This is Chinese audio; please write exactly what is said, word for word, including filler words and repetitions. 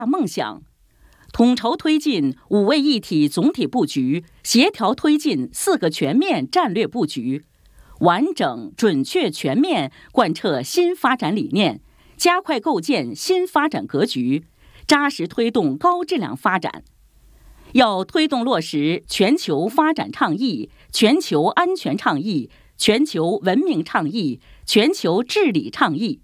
梦想，统筹推进五位一体总体布局，协调推进四个全面战略布局，完整、准确、全面贯彻新发展理念，加快构建新发展格局，扎实推动高质量发展。要推动落实全球发展倡议、全球安全倡议、全球文明倡议、全球治理倡议。